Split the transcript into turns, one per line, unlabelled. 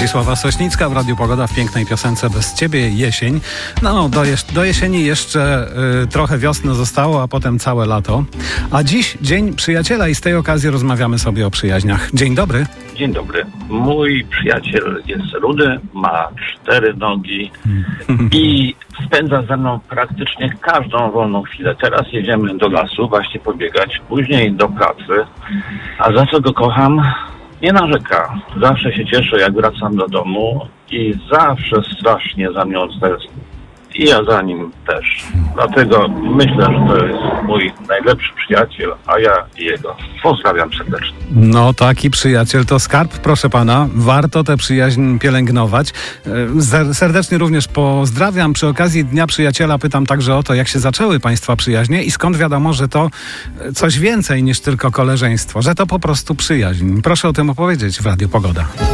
Wisława Sośnicka w Radiu Pogoda w pięknej piosence Bez Ciebie jesień. No, do jesieni jeszcze trochę wiosny zostało, a potem całe lato. A dziś Dzień Przyjaciela i z tej okazji rozmawiamy sobie o przyjaźniach. Dzień dobry.
Dzień dobry. Mój przyjaciel jest rudy, ma 4 nogi i spędza ze mną praktycznie każdą wolną chwilę. Teraz jedziemy do lasu właśnie pobiegać, później do pracy. A za co go kocham? Nie narzeka. Zawsze się cieszę, jak wracam do domu i zawsze strasznie za mną tęskni. I ja za nim też. Dlatego myślę, że to jest mój najlepszy przyjaciel, a ja jego. Pozdrawiam serdecznie.
No, taki przyjaciel to skarb, proszę pana. Warto tę przyjaźń pielęgnować. Serdecznie również pozdrawiam. Przy okazji Dnia Przyjaciela pytam także o to, jak się zaczęły państwa przyjaźnie i skąd wiadomo, że to coś więcej niż tylko koleżeństwo, że to po prostu przyjaźń. Proszę o tym opowiedzieć w Radiu Pogoda.